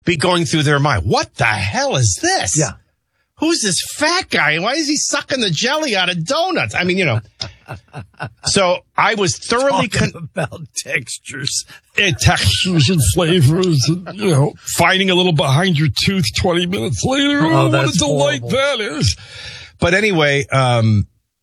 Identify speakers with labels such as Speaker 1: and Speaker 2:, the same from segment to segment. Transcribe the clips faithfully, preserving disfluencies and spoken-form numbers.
Speaker 1: be going through their mind. What the hell is this?
Speaker 2: Yeah.
Speaker 1: Who's this fat guy? Why is he sucking the jelly out of donuts? I mean, you know. So I was thoroughly
Speaker 2: Talking
Speaker 1: con-
Speaker 2: about textures.
Speaker 3: And textures and flavors, and, you know, finding a little behind your tooth twenty minutes later.
Speaker 2: Oh,
Speaker 3: Oh, what
Speaker 2: that's
Speaker 3: a delight
Speaker 2: horrible.
Speaker 3: that is.
Speaker 1: But anyway, um,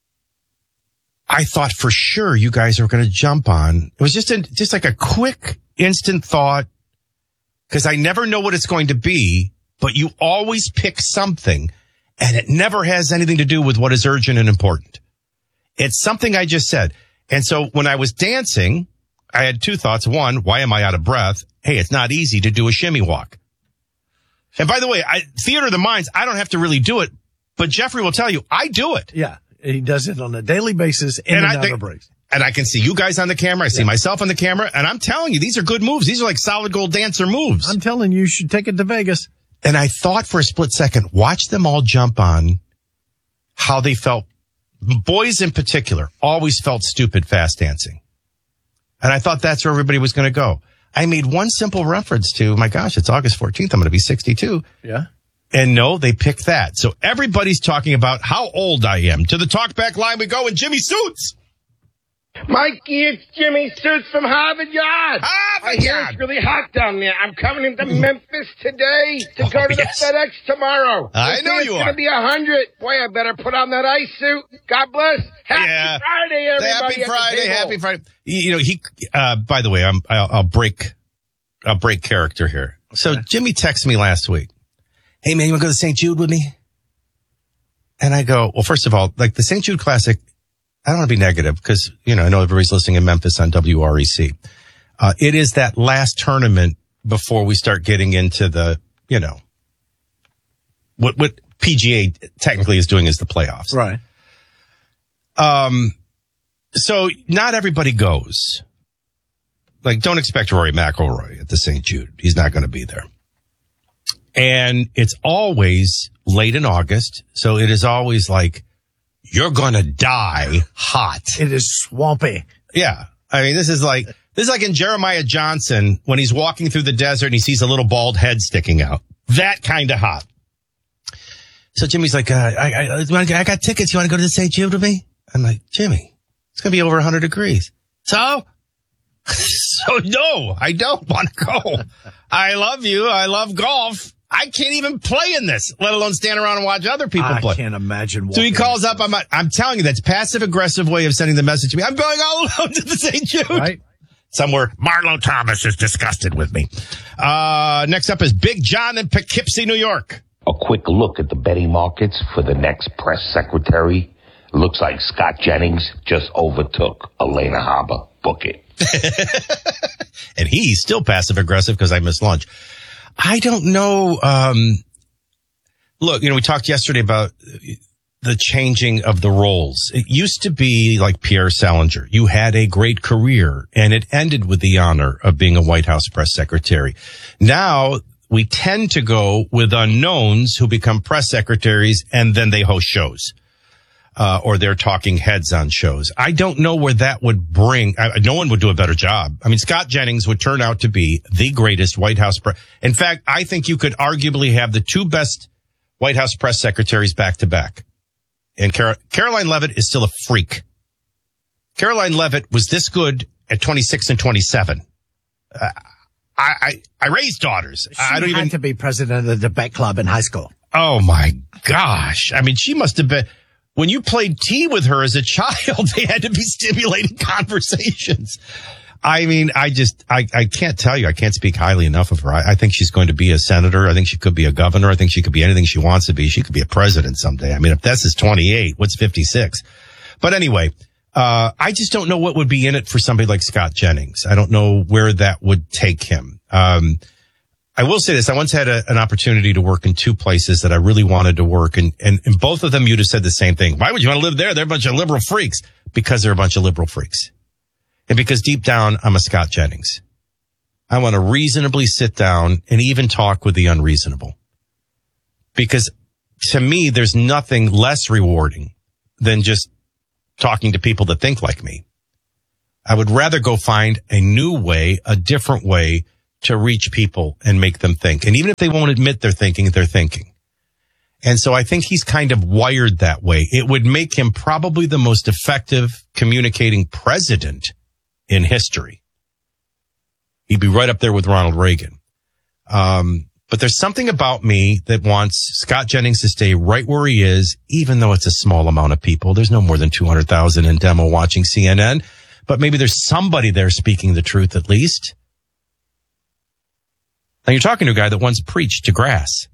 Speaker 1: I thought for sure you guys were going to jump on. It was just a, just like a quick, instant thought, because I never know what it's going to be, but you always pick something, and it never has anything to do with what is urgent and important. It's something I just said. And so when I was dancing, I had two thoughts. One, why am I out of breath? Hey, it's not easy to do a shimmy walk. And by the way, I, theater of the minds, I don't have to really do it, but Jeffrey will tell you, I do it.
Speaker 2: Yeah. He does it on a daily basis in
Speaker 1: And
Speaker 2: and,
Speaker 1: I
Speaker 2: out
Speaker 1: think-
Speaker 2: of breaks.
Speaker 1: And I can see you guys on the camera. I see
Speaker 2: Yeah.
Speaker 1: myself on the camera. And I'm telling you, these are good moves. These are like solid gold dancer moves.
Speaker 2: I'm telling you, you should take it to Vegas.
Speaker 1: And I thought for a split second, watch them all jump on how they felt. Boys in particular always felt stupid fast dancing. And I thought that's where everybody was going to go. I made one simple reference to, my gosh, it's August fourteenth. I'm going to be sixty-two.
Speaker 2: Yeah.
Speaker 1: And no, they picked that. So everybody's talking about how old I am. To the talkback line we go in Jimmy Suits.
Speaker 4: Mikey, it's Jimmy Suits from Harvard Yard.
Speaker 1: Harvard
Speaker 4: I hear
Speaker 1: Yard.
Speaker 4: it's really hot down there. I'm coming into Memphis today to
Speaker 1: Oh,
Speaker 4: go to
Speaker 1: yes.
Speaker 4: the FedEx tomorrow.
Speaker 1: I
Speaker 4: They
Speaker 1: know
Speaker 4: say
Speaker 1: you
Speaker 4: it's
Speaker 1: are.
Speaker 4: going to be a hundred. Boy, I better put on that ice suit. God bless. Happy
Speaker 1: Yeah.
Speaker 4: Friday, everybody.
Speaker 1: Happy
Speaker 4: at the
Speaker 1: Friday,
Speaker 4: table.
Speaker 1: happy Friday. You you know, he, uh, by the way, I'm, I'll, I'll break, I'll break character here. So Jimmy texted me last week. Hey man, you want to go to Saint Jude with me? And I go, well, first of all, like the Saint Jude Classic, I don't want to be negative because, you know, I know everybody's listening in Memphis on W R E C. Uh, it is that last tournament before we start getting into the, you know, what, what P G A technically is doing is the playoffs.
Speaker 2: Right.
Speaker 1: Um, so not everybody goes. Like, don't expect Rory McIlroy at the Saint Jude. He's not going to be there. And it's always late in August. So it is always like, you're going to die hot.
Speaker 2: It is swampy.
Speaker 1: Yeah. I mean, this is like, this is like in Jeremiah Johnson when he's walking through the desert and he sees a little bald head sticking out. That kind of hot. So Jimmy's like, uh, I, I, I got tickets. You want to go to the Saint Jude with me? I'm like, Jimmy, it's going to be over one hundred degrees. So? So no, I don't want to go. I love you. I love golf. I can't even play in this, let alone stand around and watch other people
Speaker 2: I
Speaker 1: play.
Speaker 2: can't imagine.
Speaker 1: So he
Speaker 2: walking
Speaker 1: calls up. I'm, I'm telling you, that's passive aggressive way of sending the message to me. I'm going all alone to the Saint Jude.
Speaker 2: Right.
Speaker 1: Somewhere Marlo Thomas is disgusted with me. Uh, next up is Big John in Poughkeepsie, New York.
Speaker 5: A quick look at the betting markets for the next press secretary. Looks like Scott Jennings just overtook Elena Haba. Book it.
Speaker 1: And he's still passive aggressive because I missed lunch. I don't know. Um, look, you know, we talked yesterday about the changing of the roles. It used to be like Pierre Salinger. You had a great career and it ended with the honor of being a White House press secretary. Now we tend to go with unknowns who become press secretaries and then they host shows. Uh, or they're talking heads on shows. I don't know where that would bring. Uh, no one would do a better job. I mean, Scott Jennings would turn out to be the greatest White House press. In fact, I think you could arguably have the two best White House press secretaries back to back. And Car- Caroline Leavitt is still a freak. Caroline Leavitt was this good at twenty-six and twenty-seven. Uh, I, I, I raised daughters.
Speaker 2: She
Speaker 1: I don't
Speaker 2: had
Speaker 1: even.
Speaker 2: to be president of the debate club in high school.
Speaker 1: Oh my gosh. I mean, she must have been. When you played tea with her as a child, they had to be stimulating conversations. I mean, I just, I, I can't tell you. I can't speak highly enough of her. I, I think she's going to be a senator. I think she could be a governor. I think she could be anything she wants to be. She could be a president someday. I mean, if this is twenty-eight, what's fifty-six? But anyway, uh, I just don't know what would be in it for somebody like Scott Jennings. I don't know where that would take him. Um, I will say this. I once had a, an opportunity to work in two places that I really wanted to work. And, and, and both of them, you'd have said the same thing. Why would you want to live there? They're a bunch of liberal freaks. Because they're a bunch of liberal freaks. And because deep down, I'm a Scott Jennings. I want to reasonably sit down and even talk with the unreasonable. Because to me, there's nothing less rewarding than just talking to people that think like me. I would rather go find a new way, a different way to reach people and make them think. And even if they won't admit they're thinking, they're thinking. And so I think he's kind of wired that way. It would make him probably the most effective communicating president in history. He'd be right up there with Ronald Reagan. Um, but there's something about me that wants Scott Jennings to stay right where he is, even though it's a small amount of people. There's no more than two hundred thousand in demo watching C N N, but maybe there's somebody there speaking the truth at least. Now you're talking to a guy that once preached to grass.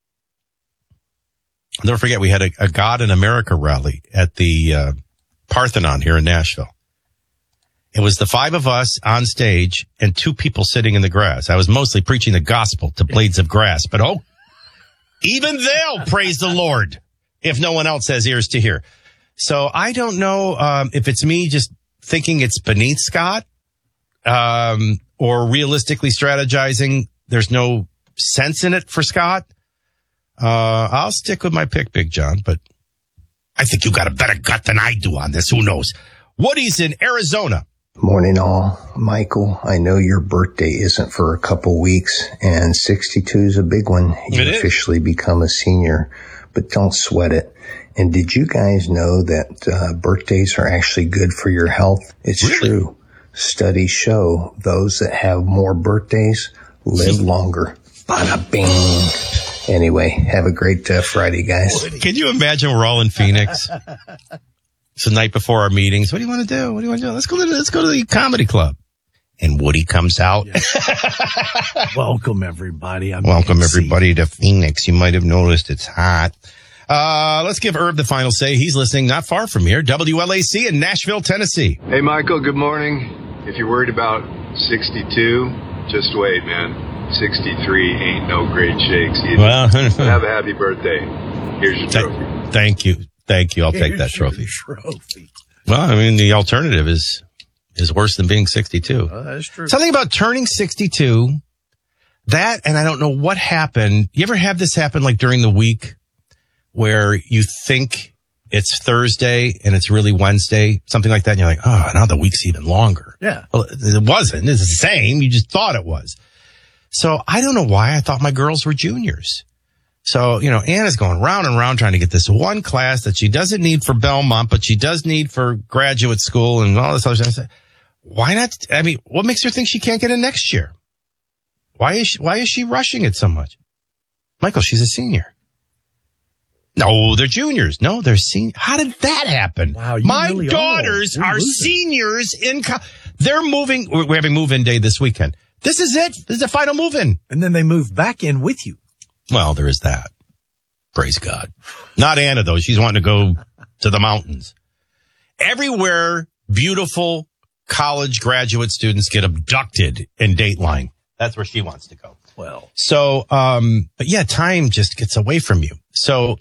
Speaker 1: I'll never forget, we had a, a God in America rally at the uh, Parthenon here in Nashville. It was the five of us on stage and two people sitting in the grass. I was mostly preaching the gospel to blades of grass, but oh, even they'll praise the Lord if no one else has ears to hear. So I don't know um, if it's me just thinking it's beneath Scott um, or realistically strategizing. There's no sense in it for Scott. Uh, I'll stick with my pick, Big John, but I think you got a better gut than I do on this. Who knows? Woody's in Arizona.
Speaker 6: Morning all. Michael, I know your birthday isn't for a couple weeks, and sixty-two is a big one. You
Speaker 1: It is.
Speaker 6: officially become a senior, but don't sweat it. And did you guys know that uh, birthdays are actually good for your health? It's
Speaker 1: Really?
Speaker 6: true. Studies show those that have more birthdays live longer. Bada bing. Anyway, have a great uh, Friday, guys.
Speaker 1: Can you imagine we're all in Phoenix? It's the night before our meetings. What do you want to do? What do you want to do? Let's go to the, let's go to the comedy club. And Woody comes out.
Speaker 2: Welcome, everybody. I'm
Speaker 1: Welcome
Speaker 2: Nancy.
Speaker 1: everybody to Phoenix. You might have noticed it's hot. Uh, let's give Herb the final say. He's listening not far from here. W L A C in Nashville, Tennessee.
Speaker 7: Hey, Michael, good morning. If you're worried about sixty-two, just wait, man. sixty-three ain't no great shakes either.
Speaker 1: Well,
Speaker 7: Have a happy birthday. Here's your
Speaker 1: th-
Speaker 7: trophy.
Speaker 1: thank you. Thank you. I'll take that
Speaker 2: Here's your
Speaker 1: trophy.
Speaker 2: trophy.
Speaker 1: Well, I mean, the alternative is, is worse than being sixty-two.
Speaker 2: Oh, that's true.
Speaker 1: Something about turning sixty-two, that, and I don't know what happened. You ever have this happen like during the week where you think it's Thursday and it's really Wednesday, something like that. And you're like, oh, now the week's even longer.
Speaker 2: Yeah.
Speaker 1: Well, it wasn't. It's the same. You just thought it was. So I don't know why I thought my girls were juniors. So, you know, Anna's going round and round trying to get this one class that she doesn't need for Belmont, but she does need for graduate school and all this other stuff. I said, why not? I mean, what makes her think she can't get in next year? Why is she, why is she rushing it so much? Michael, she's a senior. No, they're juniors. No, they're senior. How did that happen?
Speaker 2: Wow, you
Speaker 1: My
Speaker 2: really are.
Speaker 1: daughters
Speaker 2: You're
Speaker 1: are
Speaker 2: losing.
Speaker 1: seniors in co- they're moving. We're we're having move-in day this weekend. This is it. This is the final move-in.
Speaker 2: And then they move back in with you.
Speaker 1: Well, there is that. Praise God. Not Anna, though. She's wanting to go to the mountains. Everywhere beautiful college graduate students get abducted in Dateline. That's where she wants to go.
Speaker 2: Well,
Speaker 1: So, um, but yeah, time just gets away from you. So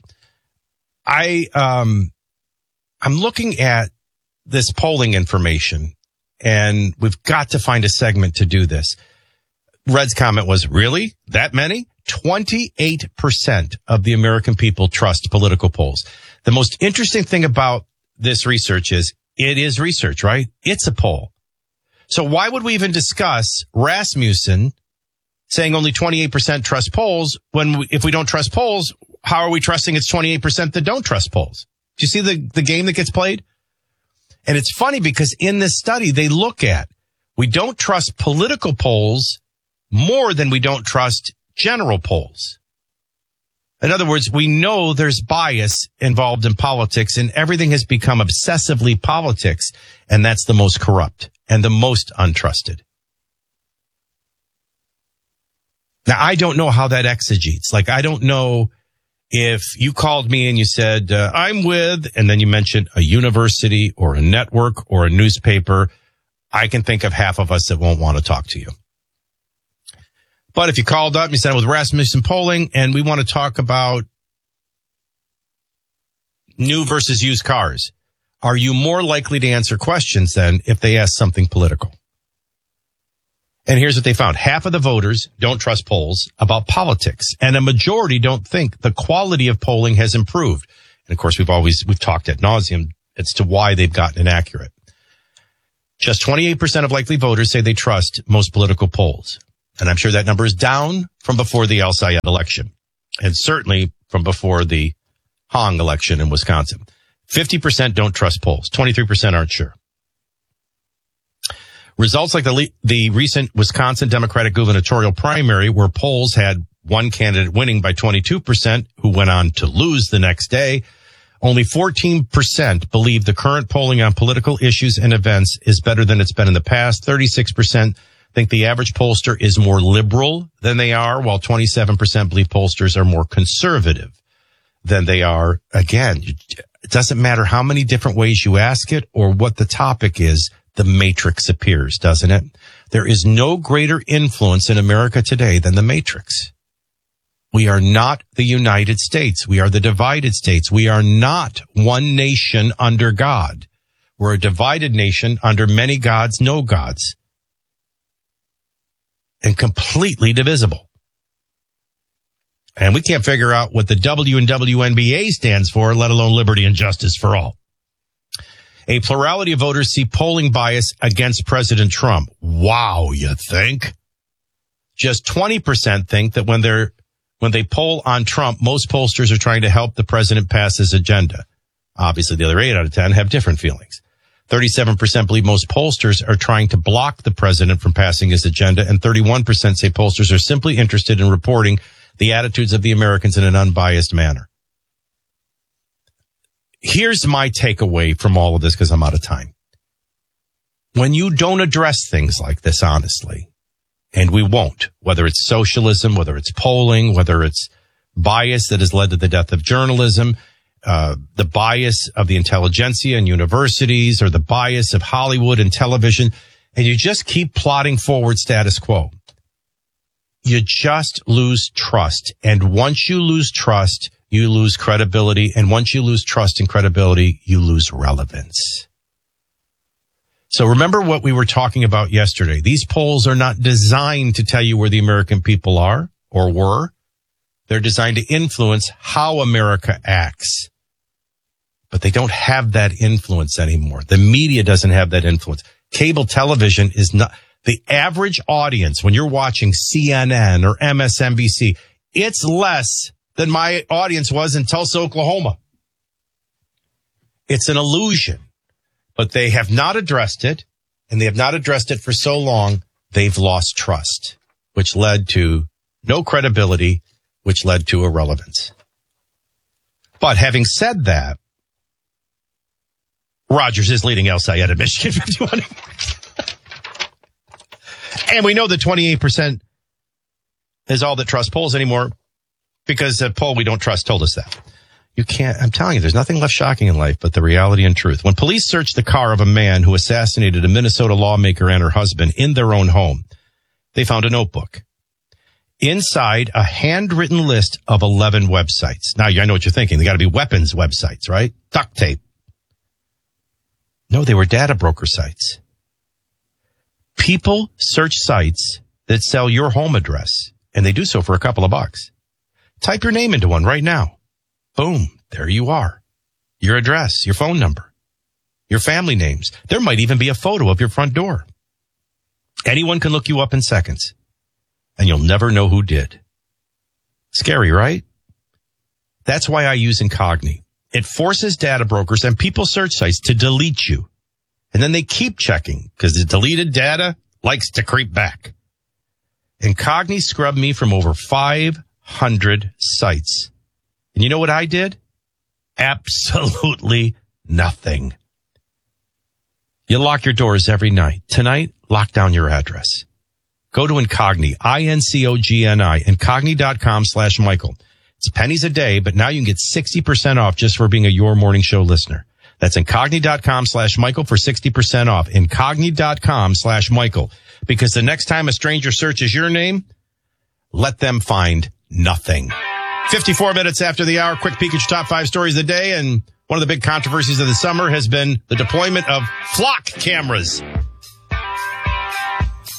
Speaker 1: I, um, I'm looking at this polling information and we've got to find a segment to do this. Red's comment was, really? That many? twenty-eight percent of the American people trust political polls. The most interesting thing about this research is it is research, right? It's a poll. So why would we even discuss Rasmussen saying only twenty-eight percent trust polls when we, if we don't trust polls, how are we trusting it's twenty-eight percent that don't trust polls? Do you see the, the game that gets played? And it's funny because in this study, they look at, we don't trust political polls more than we don't trust general polls. In other words, we know there's bias involved in politics and everything has become obsessively politics. And that's the most corrupt and the most untrusted. Now, I don't know how that exegetes. Like, I don't know if you called me and you said, uh, I'm with, and then you mentioned a university or a network or a newspaper. I can think of half of us that won't want to talk to you. But if you called up and you said, I'm with Rasmussen Polling and we want to talk about new versus used cars, are you more likely to answer questions then if they ask something political? And here's what they found. Half of the voters don't trust polls about politics, and a majority don't think the quality of polling has improved. And of course, we've always, we've talked ad nauseum as to why they've gotten inaccurate. Just twenty-eight percent of likely voters say they trust most political polls. And I'm sure that number is down from before the El Sayed election, and certainly from before the Hong election in Wisconsin. fifty percent don't trust polls. twenty-three percent aren't sure. Results like the le- the recent Wisconsin Democratic gubernatorial primary, where polls had one candidate winning by twenty-two percent, who went on to lose the next day. Only fourteen percent believe the current polling on political issues and events is better than it's been in the past. thirty-six percent think the average pollster is more liberal than they are, while twenty-seven percent believe pollsters are more conservative than they are. Again, it doesn't matter how many different ways you ask it or what the topic is, the matrix appears, doesn't it? There is no greater influence in America today than the matrix. We are not the United States. We are the divided states. We are not one nation under God. We're a divided nation under many gods, no gods, and completely divisible. And we can't figure out what the W and W N B A stands for, let alone liberty and justice for all. A plurality of voters see polling bias against President Trump. Wow, you think? Just twenty percent think that when they're when they poll on Trump, most pollsters are trying to help the president pass his agenda. Obviously, the other eight out of ten have different feelings. thirty-seven percent believe most pollsters are trying to block the president from passing his agenda, and thirty-one percent say pollsters are simply interested in reporting the attitudes of the Americans in an unbiased manner. Here's my takeaway from all of this, because I'm out of time. When you don't address things like this honestly, and we won't, whether it's socialism, whether it's polling, whether it's bias that has led to the death of journalism, uh, the bias of the intelligentsia and universities, or the bias of Hollywood and television, and you just keep plodding forward status quo, you just lose trust. And once you lose trust, you lose credibility. And once you lose trust and credibility, you lose relevance. So remember what we were talking about yesterday. These polls are not designed to tell you where the American people are or were. They're designed to influence how America acts. But they don't have that influence anymore. The media doesn't have that influence. Cable television is not... The average audience, when you're watching C N N or M S N B C, it's less than my audience was in Tulsa, Oklahoma. It's an illusion, but they have not addressed it, and they have not addressed it for so long, they've lost trust, which led to no credibility, which led to irrelevance. But having said that, Rogers is leading El Sayed at Michigan fifty-one. And we know that twenty-eight percent is all that trust polls anymore, because a poll we don't trust told us that. You can't, I'm telling you, there's nothing less shocking in life but the reality and truth. When police searched the car of a man who assassinated a Minnesota lawmaker and her husband in their own home, they found a notebook. Inside, a handwritten list of eleven websites. Now, I know what you're thinking. They got to be weapons websites, right? Duct tape. No, they were data broker sites. People search sites that sell your home address, and they do so for a couple of bucks. Type your name into one right now. Boom, there you are. Your address, your phone number, your family names. There might even be a photo of your front door. Anyone can look you up in seconds, and you'll never know who did. Scary, right? That's why I use Incogni. It forces data brokers and people search sites to delete you. And then they keep checking, because the deleted data likes to creep back. Incogni scrubbed me from over five hundred sites. And you know what I did? Absolutely nothing. You lock your doors every night. Tonight, lock down your address. Go to Incogni, I N C O G N I, Incogni.com slash Michael. It's pennies a day, but now you can get sixty percent off just for being a Your Morning Show listener. That's Incogni.com slash Michael for sixty percent off. Incogni.com slash Michael. Because the next time a stranger searches your name, let them find nothing. fifty-four minutes after the hour, quick peek at your top five stories of the day. And one of the big controversies of the summer has been the deployment of flock cameras.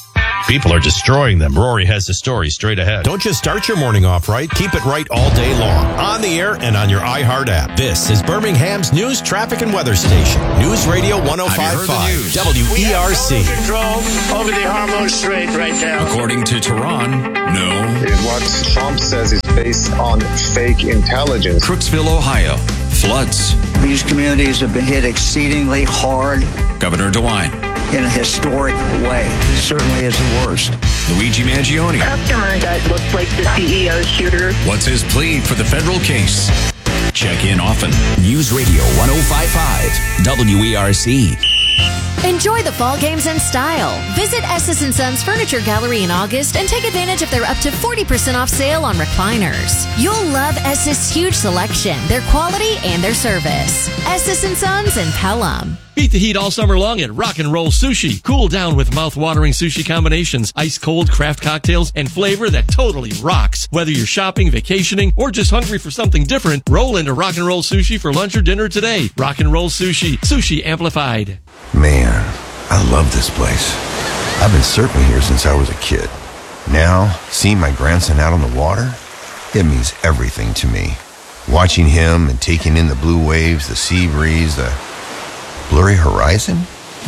Speaker 1: People are destroying them. Rory has the story straight ahead.
Speaker 8: Don't just start your morning off right. Keep it right all day long. On the air and on your iHeart app. This is Birmingham's news, traffic, and weather station. News Radio one oh five point five W E R C.
Speaker 9: Control over the Hormuz Strait right now.
Speaker 10: According to Tehran, no.
Speaker 7: What Trump says is based on fake intelligence.
Speaker 10: Crooksville, Ohio. Floods.
Speaker 11: These communities have been hit exceedingly hard.
Speaker 10: Governor DeWine.
Speaker 11: In a historic way. It certainly is the worst.
Speaker 10: Luigi Mangione.
Speaker 12: Customer that looks like the C E O shooter.
Speaker 10: What's his plea for the federal case? Check in often.
Speaker 8: News Radio one oh five point five W E R C.
Speaker 13: Enjoy the fall games in style. Visit Estes and Sons Furniture Gallery in August and take advantage of their up to forty percent off sale on recliners. You'll love Estes' huge selection, their quality, and their service. Estes and Sons in Pelham.
Speaker 14: Beat the heat all summer long at Rock and Roll Sushi. Cool down with mouth-watering sushi combinations, ice-cold craft cocktails, and flavor that totally rocks. Whether you're shopping, vacationing, or just hungry for something different, roll into Rock and Roll Sushi for lunch or dinner today. Rock and Roll Sushi. Sushi amplified.
Speaker 15: Man, I love this place. I've been surfing here since I was a kid. Now, seeing my grandson out on the water, it means everything to me. Watching him and taking in the blue waves, the sea breeze, the blurry horizon?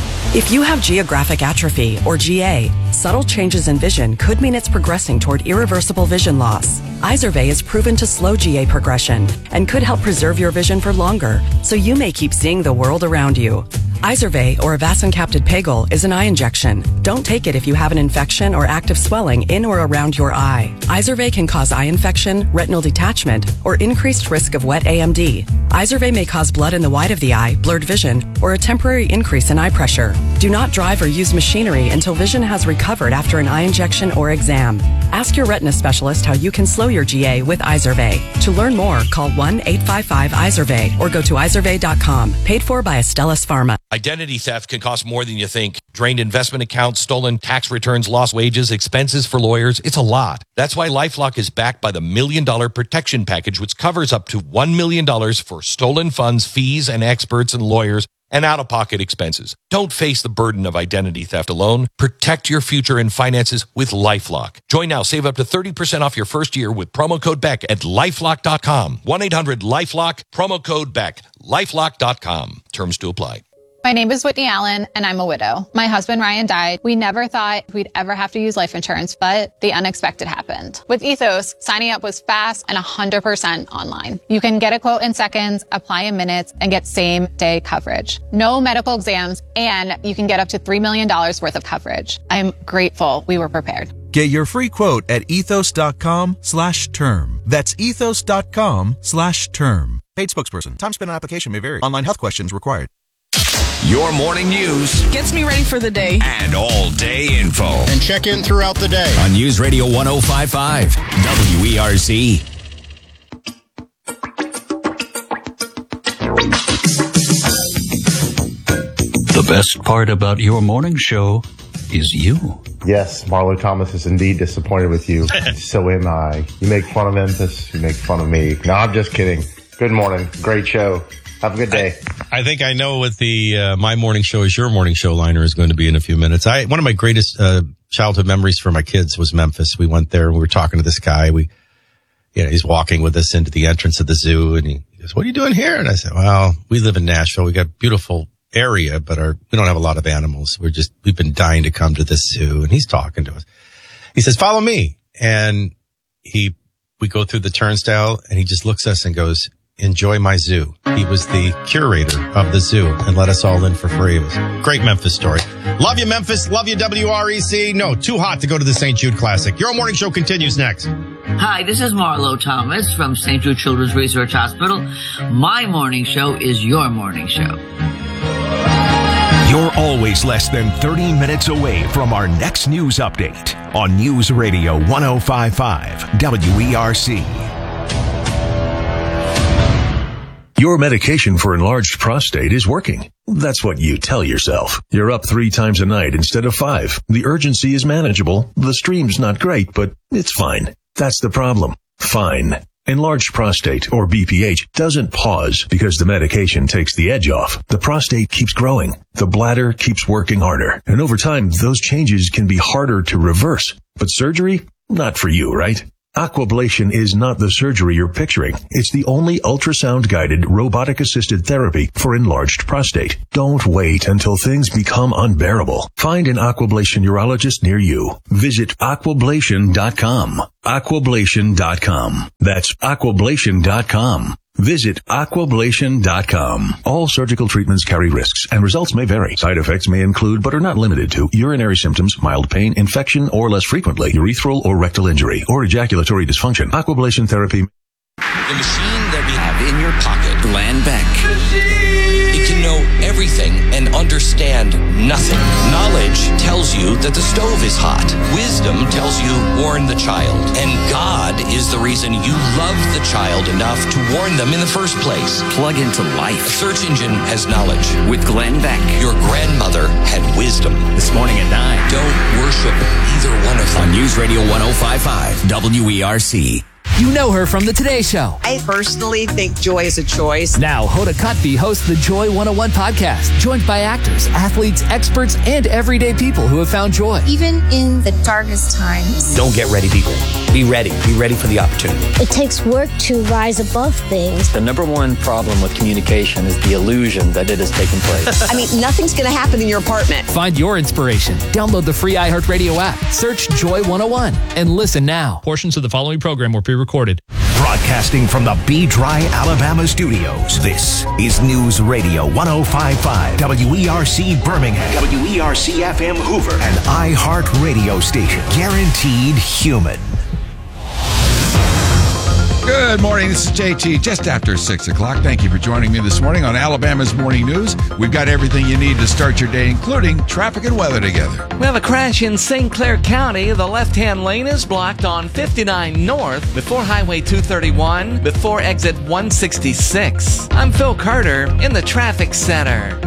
Speaker 16: If you have geographic atrophy, or G A, subtle changes in vision could mean it's progressing toward irreversible vision loss. Izervay is proven to slow G A progression and could help preserve your vision for longer, so you may keep seeing the world around you. Izervay, or avacincaptad pegol, is an eye injection. Don't take it if you have an infection or active swelling in or around your eye. Izervay can cause eye infection, retinal detachment, or increased risk of wet A M D. Izervay may cause blood in the white of the eye, blurred vision, or a temporary increase in eye pressure. Do not drive or use machinery until vision has recovered after an eye injection or exam. Ask your retina specialist how you can slow your G A with Izervay. To learn more, call one eight five five Izervay or go to izervay dot com. Paid for by Astellas Pharma.
Speaker 17: Identity theft can cost more than you think. Drained investment accounts, stolen tax returns, lost wages, expenses for lawyers. It's a lot. That's why LifeLock is backed by the Million Dollar Protection Package, which covers up to one million dollars for stolen funds, fees, and experts and lawyers, and out-of-pocket expenses. Don't face the burden of identity theft alone. Protect your future and finances with LifeLock. Join now. Save up to thirty percent off your first year with promo code Beck at lifelock dot com. one eight hundred lifelock, promo code Beck, lifelock dot com. Terms to apply.
Speaker 18: My name is Whitney Allen, and I'm a widow. My husband, Ryan, died. We never thought we'd ever have to use life insurance, but the unexpected happened. With Ethos, signing up was fast and one hundred percent online. You can get a quote in seconds, apply in minutes, and get same-day coverage. No medical exams, and you can get up to three million dollars worth of coverage. I'm grateful we were prepared.
Speaker 19: Get your free quote at ethos.com slash term. That's ethos.com slash term. Paid spokesperson. Time spent on application may vary. Online health questions required.
Speaker 8: Your morning news
Speaker 20: gets me ready for the day
Speaker 8: and all day info.
Speaker 21: And check in throughout the day
Speaker 8: on News Radio one oh five point five W E R C.
Speaker 22: The best part about your morning show is you.
Speaker 23: Yes, Marlo Thomas is indeed disappointed with you. So am I. You make fun of Memphis, you make fun of me. No, I'm just kidding. Good morning. Great show. Have a good day.
Speaker 1: I, I think I know what the uh, my morning show is your morning show liner is going to be in a few minutes. I one of my greatest uh, childhood memories for my kids was Memphis. We went there and we were talking to this guy. We, you know, he's walking with us into the entrance of the zoo and he goes, "What are you doing here?" And I said, "Well, we live in Nashville. We got a beautiful area, but our we don't have a lot of animals. We're just we've been dying to come to this zoo." And he's talking to us. He says, "Follow me." And he we go through the turnstile and he just looks at us and goes, "Enjoy my zoo." He was the curator of the zoo and let us all in for free. It was a great Memphis story. Love you, Memphis. Love you, W R E C. No, too hot to go to the Saint Jude Classic. Your morning show continues next.
Speaker 24: Hi, this is Marlo Thomas from Saint Jude Children's Research Hospital. My morning show is your morning show.
Speaker 8: You're always less than thirty minutes away from our next news update on News Radio one oh five point five W E R C.
Speaker 25: Your medication for enlarged prostate is working. That's what you tell yourself. You're up three times a night instead of five. The urgency is manageable. The stream's not great, but it's fine. That's the problem. Fine. Enlarged prostate, or B P H, doesn't pause because the medication takes the edge off. The prostate keeps growing. The bladder keeps working harder. And over time, those changes can be harder to reverse. But surgery? Not for you, right? Aquablation is not the surgery you're picturing. It's the only ultrasound-guided, robotic-assisted therapy for enlarged prostate. Don't wait until things become unbearable. Find an Aquablation urologist near you. Visit aquablation dot com. aquablation dot com. That's aquablation dot com. Visit aquablation dot com. All surgical treatments carry risks, and results may vary. Side effects may include, but are not limited to, urinary symptoms, mild pain, infection, or less frequently, urethral or rectal injury, or ejaculatory dysfunction. Aquablation therapy.
Speaker 17: The machine that we have in your pocket, Glenn Beck. It can know everything and understand nothing. Knowledge tells you that the stove is hot. Wisdom tells you warn the child. And God is the reason you love the child enough to warn them in the first place.
Speaker 10: Plug into life.
Speaker 17: A search engine has knowledge.
Speaker 10: With Glenn Beck.
Speaker 17: Your grandmother had wisdom.
Speaker 10: This morning at nine.
Speaker 17: Don't worship either one of them.
Speaker 10: On News Radio one oh five point five W E R C.
Speaker 3: You know her from the Today Show.
Speaker 4: I personally think joy is a choice.
Speaker 3: Now, Hoda Kotb hosts the Joy one oh one podcast, joined by actors, athletes, experts, and everyday people who have found joy.
Speaker 5: Even in the darkest times.
Speaker 6: Don't get ready, people. Be ready. Be ready for the opportunity.
Speaker 5: It takes work to rise above things.
Speaker 6: The number one problem with communication is the illusion that it is taking place.
Speaker 4: I mean, nothing's going to happen in your apartment.
Speaker 3: Find your inspiration. Download the free iHeartRadio app. Search Joy one oh one and listen now.
Speaker 20: Portions of the following program were pre-recorded.
Speaker 26: Broadcasting from the Be Dry, Alabama studios, this is News Radio one oh five point five W E R C Birmingham, W E R C F M Hoover, an iHeart radio station. Guaranteed human.
Speaker 27: Good morning. This is J T, just after six o'clock. Thank you for joining me this morning on Alabama's Morning News. We've got everything you need to start your day, including traffic and weather together.
Speaker 28: We have a crash in Saint Clair County. The left-hand lane is blocked on fifty-nine North before Highway two thirty-one, before exit one sixty-six. I'm Phil Carter in the Traffic Center.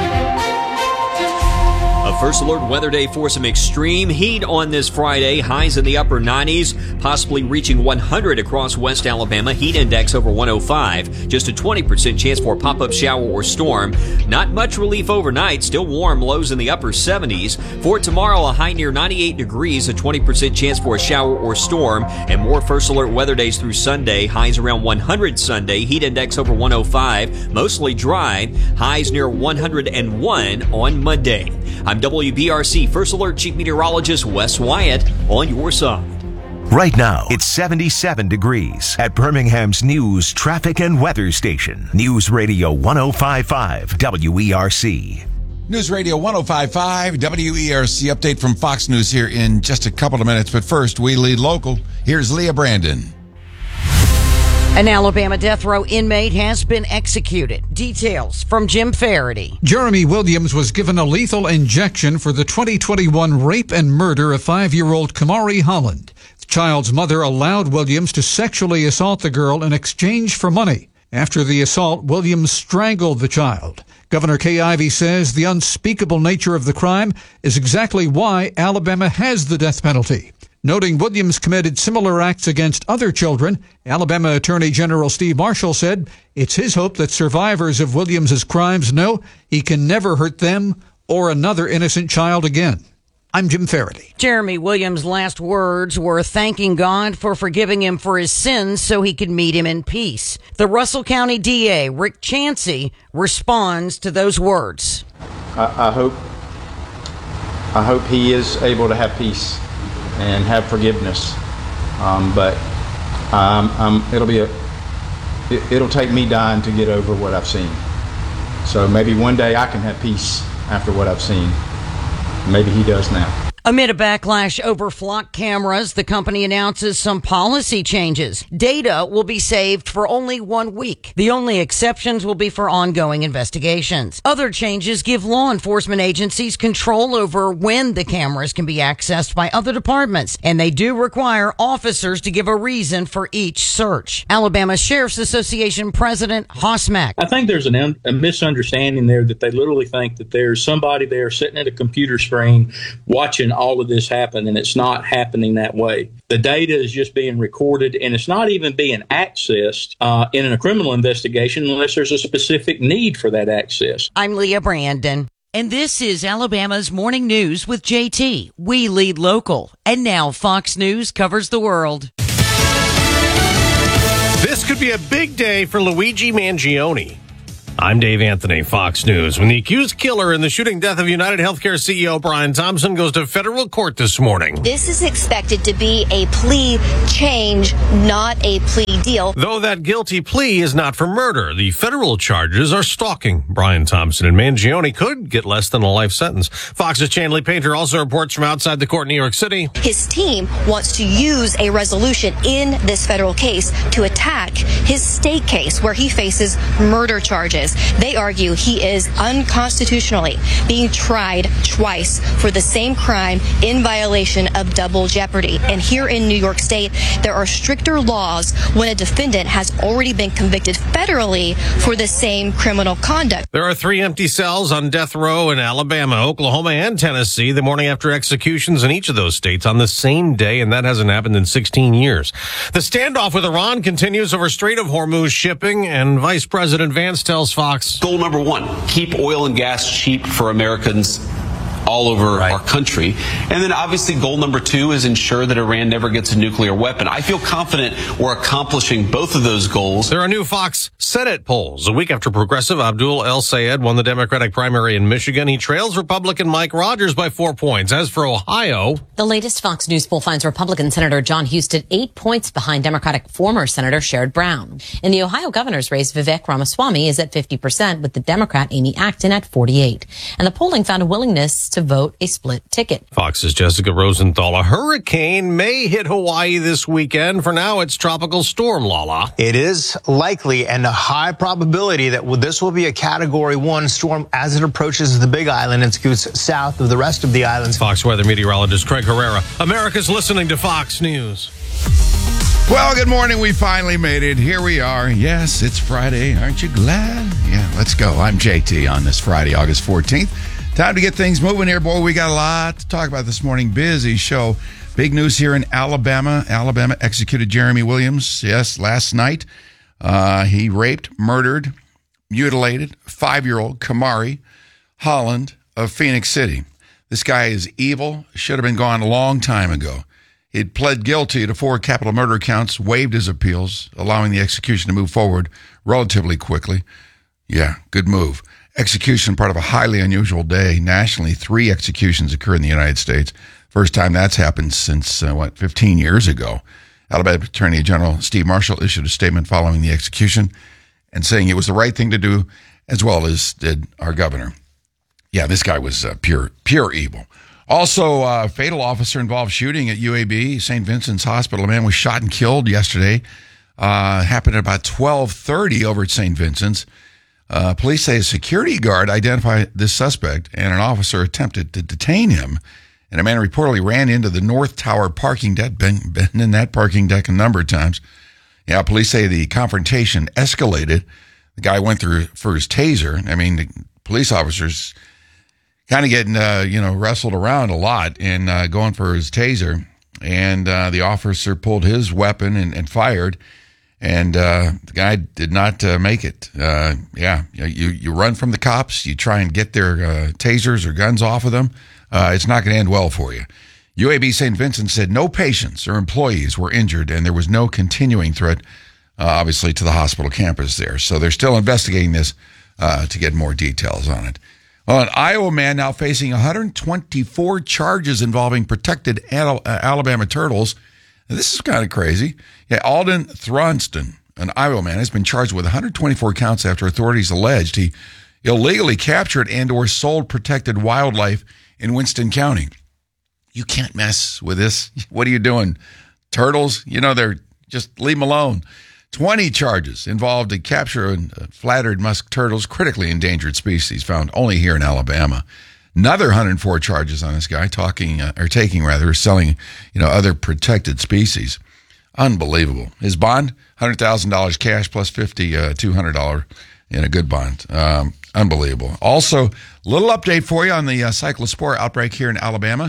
Speaker 29: A first alert weather day for some extreme heat on this Friday. Highs in the upper nineties, possibly reaching one hundred across West Alabama. Heat index over one oh five. Just a twenty percent chance for a pop-up shower or storm. Not much relief overnight. Still warm. Lows in the upper seventies. For tomorrow, a high near ninety-eight degrees. A twenty percent chance for a shower or storm. And more first alert weather days through Sunday. Highs around one hundred Sunday. Heat index over one oh five. Mostly dry. Highs near one hundred one on Monday. I'm W B R C First Alert Chief Meteorologist Wes Wyatt on your side.
Speaker 26: Right now, it's seventy-seven degrees at Birmingham's News, Traffic, and Weather Station. News Radio one oh five point five W E R C.
Speaker 27: News Radio one oh five point five W E R C update from Fox News here in just a couple of minutes. But first, we lead local. Here's Leah Brandon.
Speaker 30: An Alabama death row inmate has been executed. Details from Jim Faraday.
Speaker 31: Jeremy Williams was given a lethal injection for the twenty twenty-one rape and murder of five-year-old Kamari Holland. The child's mother allowed Williams to sexually assault the girl in exchange for money. After the assault, Williams strangled the child. Governor Kay Ivey says the unspeakable nature of the crime is exactly why Alabama has the death penalty. Noting Williams committed similar acts against other children, Alabama Attorney General Steve Marshall said it's his hope that survivors of Williams's crimes know he can never hurt them or another innocent child again. I'm Jim Faraday.
Speaker 30: Jeremy Williams' last words were thanking God for forgiving him for his sins so he could meet him in peace. The Russell County D A, Rick Chancey, responds to those words.
Speaker 32: I, I hope, I hope he is able to have peace and have forgiveness, um, but um, um, it'll be a, it, it'll take me dying to get over what I've seen. So maybe one day I can have peace after what I've seen. Maybe he does now.
Speaker 30: Amid a backlash over flock cameras, the company announces some policy changes. Data will be saved for only one week. The only exceptions will be for ongoing investigations. Other changes give law enforcement agencies control over when the cameras can be accessed by other departments, and they do require officers to give a reason for each search. Alabama Sheriff's Association President Hoss Mack.
Speaker 33: I think there's an, a misunderstanding there that they literally think that there's somebody there sitting at a computer screen watching
Speaker 2: all of this happen, and it's not happening that way. The data is just being recorded, and it's not even being accessed uh, in a criminal investigation unless there's a specific need for that access.
Speaker 30: I'm Leah Brandon. And this is Alabama's Morning News with J T. We lead local. And now Fox News covers the world.
Speaker 7: This could be a big day for Luigi Mangione. I'm Dave Anthony, Fox News. When the accused killer in the shooting death of United Healthcare C E O Brian Thompson goes to federal court this morning.
Speaker 9: This is expected to be a plea change, not a plea deal.
Speaker 7: Though that guilty plea is not for murder, the federal charges are stalking Brian Thompson, and Mangione could get less than a life sentence. Fox's Chanley Painter also reports from outside the court in New York City.
Speaker 9: His team wants to use a resolution in this federal case to attack his state case where he faces murder charges. They argue he is unconstitutionally being tried twice for the same crime in violation of double jeopardy. And here in New York State, there are stricter laws when a defendant has already been convicted federally for the same criminal conduct.
Speaker 7: There are three empty cells on death row in Alabama, Oklahoma, and Tennessee the morning after executions in each of those states on the same day, and that hasn't happened in sixteen years. The standoff with Iran continues over Strait of Hormuz shipping, and Vice President Vance tells Fox.
Speaker 11: Goal number one, keep oil and gas cheap for Americans all over right. our country. And then obviously goal number two is ensure that Iran never gets a nuclear weapon. I feel confident we're accomplishing both of those goals.
Speaker 7: There are new Fox Senate polls. A week after progressive Abdul El Sayed won the Democratic primary in Michigan, he trails Republican Mike Rogers by four points. As for Ohio,
Speaker 12: the latest Fox News poll finds Republican Senator John Husted eight points behind Democratic former Senator Sherrod Brown. In the Ohio governor's race, Vivek Ramaswamy is at fifty percent, with the Democrat Amy Acton at forty-eight. And the polling found a willingness to vote a split ticket.
Speaker 7: Fox's Jessica Rosenthal. A hurricane may hit Hawaii this weekend. For now, it's Tropical Storm Lala.
Speaker 13: It is likely and a high probability that this will be a Category one storm as it approaches the Big Island and scoots south of the rest of the islands.
Speaker 7: Fox weather meteorologist Craig Herrera. America's listening to Fox News.
Speaker 27: Well, good morning. We finally made it. Here we are. Yes, it's Friday. Aren't you glad? Yeah, let's go. I'm J T on this Friday, August fourteenth. Time to get things moving here, boy. We got a lot to talk about this morning. Busy show. Big news here in Alabama. Alabama executed Jeremy Williams, yes, last night. Uh, he raped, murdered, mutilated five-year-old Kamari Holland of Phoenix City. This guy is evil. Should have been gone a long time ago. He'd pled guilty to four capital murder counts, waived his appeals, allowing the execution to move forward relatively quickly. Yeah, good move. Execution, part of a highly unusual day. Nationally, three executions occur in the United States. First time that's happened since, uh, what, fifteen years ago. Alabama Attorney General Steve Marshall issued a statement following the execution and saying it was the right thing to do, as well as did our governor. Yeah, this guy was uh, pure, pure evil. Also, uh, fatal officer-involved shooting at U A B, Saint Vincent's Hospital. A man was shot and killed yesterday. Uh, happened at about twelve thirty over at Saint Vincent's. Uh, police say a security guard identified this suspect, and an officer attempted to detain him. And a man reportedly ran into the North Tower parking deck, been, been in that parking deck a number of times. Yeah, police say the confrontation escalated. The guy went through for his taser. I mean, the police officers kind of getting, uh, you know, wrestled around a lot and uh, going for his taser. And uh, the officer pulled his weapon and, and fired. And uh, the guy did not uh, make it. Uh, yeah, you you run from the cops. You try and get their uh, tasers or guns off of them. Uh, it's not going to end well for you. U A B Saint Vincent said no patients or employees were injured, and there was no continuing threat, uh, obviously, to the hospital campus there. So they're still investigating this uh, to get more details on it. Well, an Iowa man now facing one hundred twenty-four charges involving protected Al- uh, Alabama turtles. This is kind of crazy. Yeah, Alden Thronston, an Iowa man, has been charged with one hundred twenty-four counts after authorities alleged he illegally captured and or sold protected wildlife in Winston County. You can't mess with this. What are you doing? Turtles, you know, they're just leave them alone. twenty charges involved in capture of flat-eared musk turtles, critically endangered species found only here in Alabama. Another one hundred four charges on this guy, talking uh, or taking rather, selling, you know, other protected species. Unbelievable. His bond, one hundred thousand dollars cash plus fifty, uh, two hundred dollars in a good bond. Um, unbelievable. Also, little update for you on the uh, cyclospora outbreak here in Alabama.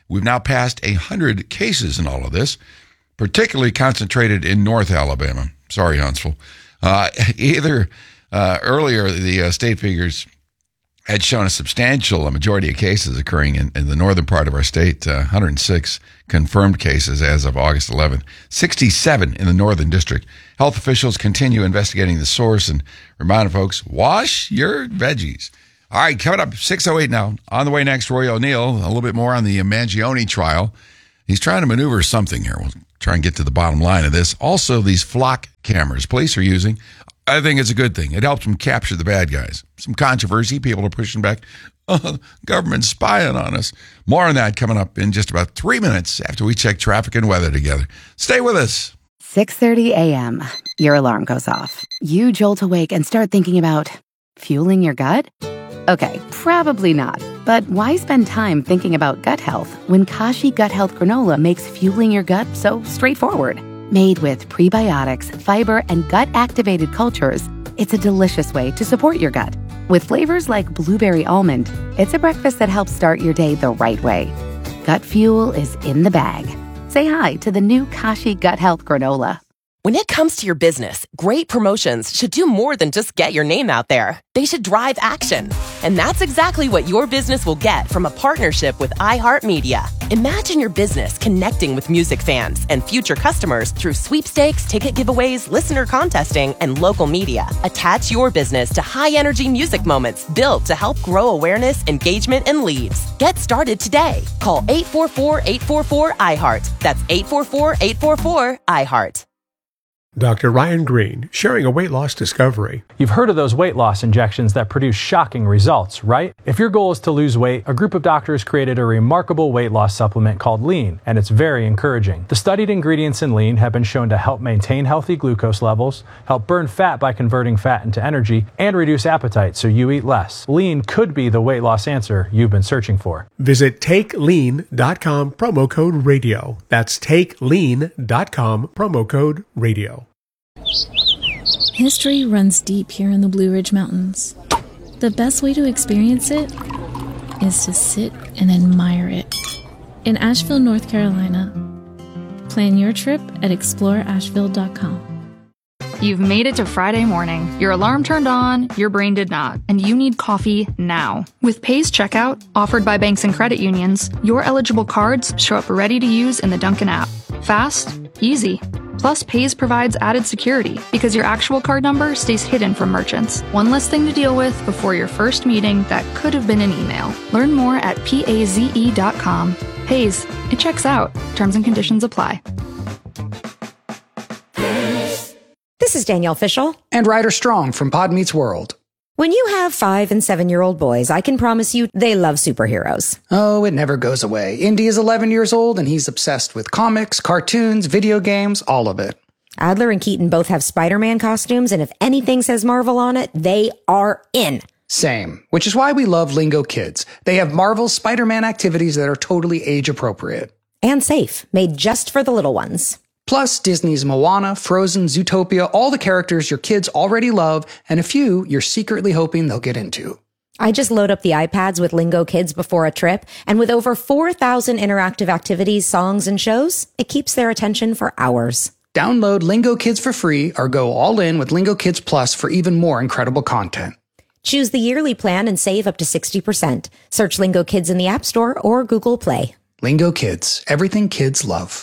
Speaker 27: We've now passed one hundred cases in all of this, particularly concentrated in North Alabama. Sorry, Huntsville. Uh, either uh, earlier, the uh, state figures had shown a substantial a majority of cases occurring in, in the northern part of our state, uh, one hundred six confirmed cases as of August eleventh, sixty-seven in the northern district. Health officials continue investigating the source and remind folks, wash your veggies. All right, coming up, six oh eight now. On the way next, Roy O'Neill, a little bit more on the Mangione trial. He's trying to maneuver something here. We'll try and get to the bottom line of this. Also, these flock cameras police are using, I think it's a good thing. It helps them capture the bad guys. Some controversy. People are pushing back. Oh, government spying on us. More on that coming up in just about three minutes after we check traffic and weather together. Stay with us.
Speaker 1: six thirty a.m. Your alarm goes off. You jolt awake and start thinking about fueling your gut? Okay, probably not. But why spend time thinking about gut health when Kashi Gut Health Granola makes fueling your gut so straightforward? Made with prebiotics, fiber, and gut-activated cultures, it's a delicious way to support your gut. With flavors like blueberry almond, it's a breakfast that helps start your day the right way. Gut fuel is in the bag. Say hi to the new Kashi Gut Health Granola.
Speaker 8: When it comes to your business, great promotions should do more than just get your name out there. They should drive action. And that's exactly what your business will get from a partnership with iHeartMedia. Imagine your business connecting with music fans and future customers through sweepstakes, ticket giveaways, listener contesting, and local media. Attach your business to high-energy music moments built to help grow awareness, engagement, and leads. Get started today. Call eight four four, eight four four, I heart. That's eight four four, eight four four, I heart.
Speaker 14: Doctor Ryan Green, sharing a weight loss discovery.
Speaker 15: You've heard of those weight loss injections that produce shocking results, right? If your goal is to lose weight, a group of doctors created a remarkable weight loss supplement called Lean, and it's very encouraging. The studied ingredients in Lean have been shown to help maintain healthy glucose levels, help burn fat by converting fat into energy, and reduce appetite so you eat less. Lean could be the weight loss answer you've been searching for.
Speaker 14: Visit take lean dot com, promo code radio. That's take lean dot com, promo code radio.
Speaker 16: History runs deep here in the Blue Ridge Mountains. The best way to experience it is to sit and admire it. In Asheville, North Carolina. Plan your trip at explore asheville dot com.
Speaker 18: You've made it to Friday morning. Your alarm turned on, your brain did not, and you need coffee now. With Paze Checkout, offered by banks and credit unions, your eligible cards show up ready to use in the Dunkin' app. Fast, easy. Plus, Paze provides added security because your actual card number stays hidden from merchants. One less thing to deal with before your first meeting that could have been an email. Learn more at paze dot com. Paze, it checks out. Terms and conditions apply.
Speaker 19: This is Danielle Fishel.
Speaker 21: And Ryder Strong from Pod Meets World.
Speaker 19: When you have five and seven-year-old boys, I can promise you they love superheroes.
Speaker 21: Oh, it never goes away. Indy is eleven years old, and he's obsessed with comics, cartoons, video games, all of it.
Speaker 19: Adler and Keaton both have Spider-Man costumes, and if anything says Marvel on it, they are in.
Speaker 21: Same, which is why we love Lingo Kids. They have Marvel's Spider-Man activities that are totally age-appropriate.
Speaker 19: And safe, made just for the little ones.
Speaker 21: Plus, Disney's Moana, Frozen, Zootopia, all the characters your kids already love, and a few you're secretly hoping they'll get into.
Speaker 19: I just load up the iPads with Lingo Kids before a trip, and with over four thousand interactive activities, songs, and shows, it keeps their attention for hours.
Speaker 21: Download Lingo Kids for free or go all in with Lingo Kids Plus for even more incredible content.
Speaker 19: Choose the yearly plan and save up to sixty percent. Search Lingo Kids in the App Store or Google Play.
Speaker 21: Lingo Kids, everything kids love.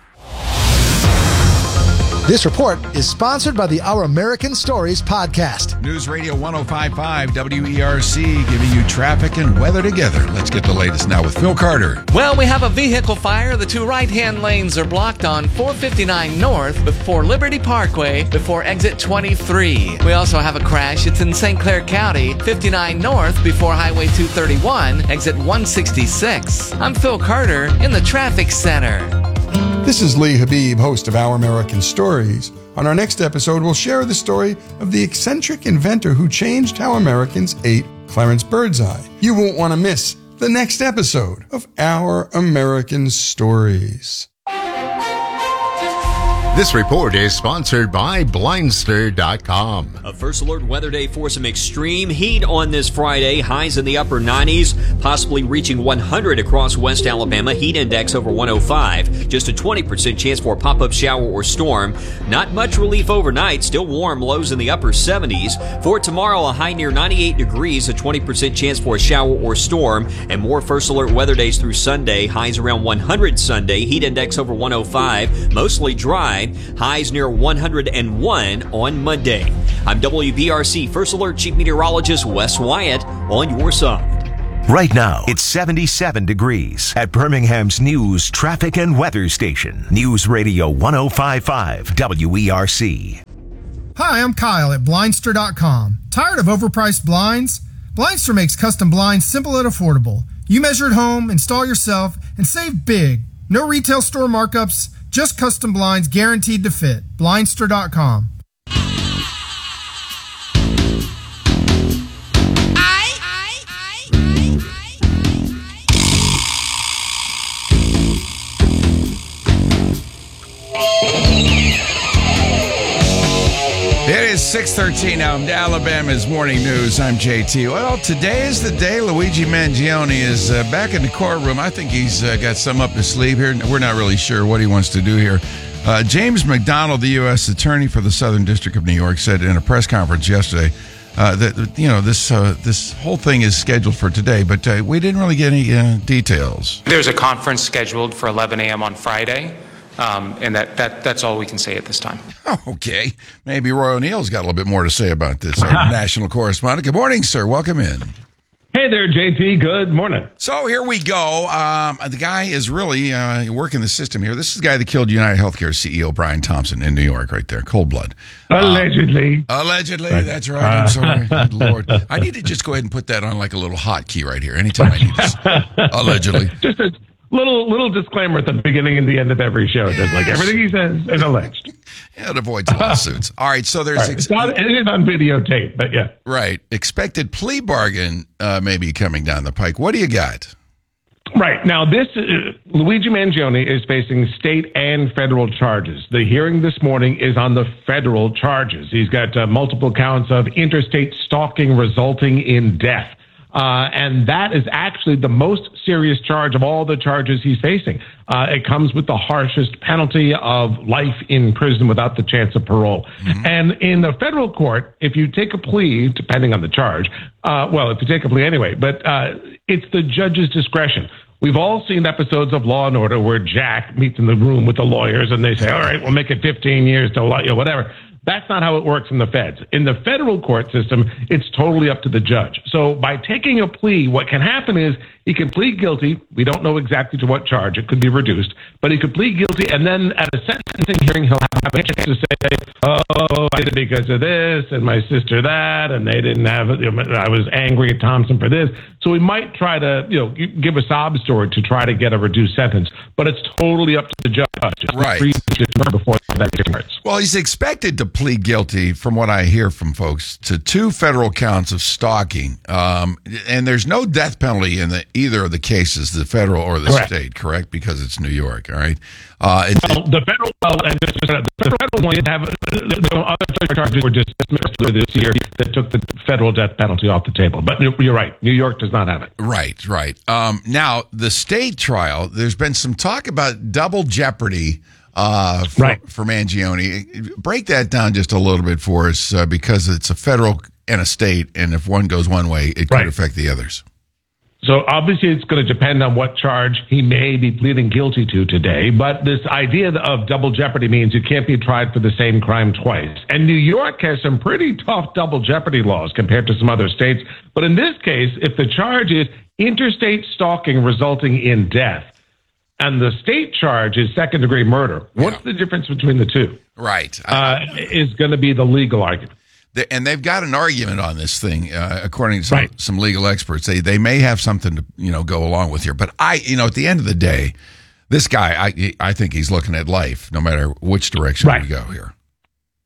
Speaker 22: This report is sponsored by the Our American Stories podcast.
Speaker 27: News Radio one oh five point five W E R C giving you traffic and weather together. Let's get the latest now with Phil Carter.
Speaker 28: Well, we have a vehicle fire. The two right-hand lanes are blocked on four fifty-nine North before Liberty Parkway before exit twenty-three. We also have a crash. It's in Saint Clair County, fifty-nine North before Highway two thirty-one, exit one sixty-six. I'm Phil Carter in the traffic center.
Speaker 23: This is Lee Habib, host of Our American Stories. On our next episode, we'll share the story of the eccentric inventor who changed how Americans ate, Clarence Birdseye. You won't want to miss the next episode of Our American Stories.
Speaker 3: This report is sponsored by Blindster dot com.
Speaker 4: A first alert weather day for some extreme heat on this Friday. Highs in the upper nineties, possibly reaching one hundred across West Alabama. Heat index over one oh five. Just a twenty percent chance for a pop-up shower or storm. Not much relief overnight. Still warm. Lows in the upper seventies. For tomorrow, a high near ninety-eight degrees. A twenty percent chance for a shower or storm. And more first alert weather days through Sunday. Highs around one hundred Sunday. Heat index over one oh five. Mostly dry. Highs near one hundred one on Monday. I'm W B R C First Alert Chief Meteorologist Wes Wyatt on your side.
Speaker 5: Right now, it's seventy-seven degrees at Birmingham's News, Traffic, and Weather Station. News Radio one oh five point five W E R C.
Speaker 6: Hi, I'm Kyle at Blindster dot com. Tired of overpriced blinds? Blindster makes custom blinds simple and affordable. You measure at home, install yourself, and save big. No retail store markups, just custom blinds guaranteed to fit. Blindster dot com.
Speaker 27: It is six thirteen now. Alabama's Morning News. I'm J T. Well, today is the day Luigi Mangione is uh, back in the courtroom. I think he's uh, got some up his sleeve here. We're not really sure what he wants to do here. Uh, James McDonald, the U S Attorney for the Southern District of New York, said in a press conference yesterday uh, that, you know, this uh, this whole thing is scheduled for today, but uh, we didn't really get any uh, details.
Speaker 10: There's a conference scheduled for eleven a.m. on Friday. Um, and that, that that's all we can say at this time.
Speaker 27: Oh, okay. Maybe Roy O'Neill's got a little bit more to say about this. Our national correspondent. Good morning, sir. Welcome in.
Speaker 17: Hey there, J T. Good morning.
Speaker 27: So here we go. Um, the guy is really uh, working the system here. This is the guy that killed United Healthcare C E O Brian Thompson in New York right there. Cold blood.
Speaker 17: Allegedly.
Speaker 27: Uh, allegedly. That's right. I'm sorry. Good Lord. I need to just go ahead and put that on like a little hotkey right here anytime I need this. Allegedly.
Speaker 17: Just a Little little disclaimer at the beginning and the end of every show. Just like everything he says is alleged.
Speaker 27: Yeah, it avoids lawsuits. All right, so there's...
Speaker 17: Right. Ex- it's not, it is on videotape, but yeah.
Speaker 27: Right. Expected plea bargain uh, may be coming down the pike. What do you got?
Speaker 17: Right. Now, this uh, Luigi Mangione is facing state and federal charges. The hearing this morning is on the federal charges. He's got uh, multiple counts of interstate stalking resulting in death. Uh, and that is actually the most serious charge of all the charges he's facing. Uh, it comes with the harshest penalty of life in prison without the chance of parole. Mm-hmm. And in the federal court, if you take a plea, depending on the charge, uh, well, if you take a plea anyway, but uh, it's the judge's discretion. We've all seen episodes of Law and Order where Jack meets in the room with the lawyers and they say, all right, we'll make it fifteen years to, you know, whatever. That's not how it works in the feds. In the federal court system, it's totally up to the judge. So by taking a plea, what can happen is he can plead guilty. We don't know exactly to what charge. It could be reduced. But he could plead guilty, and then at a sentencing hearing, he'll have a chance to say, oh, I did it because of this, and my sister that, and they didn't have it. You know, I was angry at Thompson for this. So he might try to, you know, give a sob story to try to get a reduced sentence. But it's totally up to the judge.
Speaker 27: Right.
Speaker 17: Before that starts.
Speaker 27: Well, he's expected to plead guilty, from what I hear from folks, to two federal counts of stalking. Um, and there's no death penalty in the, either of the cases, the federal or the correct. State, correct? Because it's New York, all right? Uh, it,
Speaker 17: well, the federal, well, and just, the federal one, have, the other charges were dismissed this year that took the federal death penalty off the table. But you're right. New York does not have it.
Speaker 27: Right, right. Um, now, the state trial, there's been some talk about double jeopardy uh, for,
Speaker 17: right.
Speaker 27: for Mangione. Break that down just a little bit for us, uh, because it's a federal and a state, and if one goes one way, it could
Speaker 17: right.
Speaker 27: affect the others.
Speaker 17: So obviously it's going to depend on what charge he may be pleading guilty to today. But this idea of double jeopardy means you can't be tried for the same crime twice. And New York has some pretty tough double jeopardy laws compared to some other states. But in this case, if the charge is interstate stalking resulting in death, and the state charge is second degree murder, what's yeah. the difference between the two?
Speaker 27: Right.
Speaker 17: Uh, is going to be the legal argument.
Speaker 27: And they've got an argument on this thing, uh, according to some,
Speaker 17: right.
Speaker 27: some legal experts. They they may have something to, you know, go along with here. But I, you know, at the end of the day, this guy, I I think he's looking at life, no matter which direction
Speaker 17: right.
Speaker 27: we go here.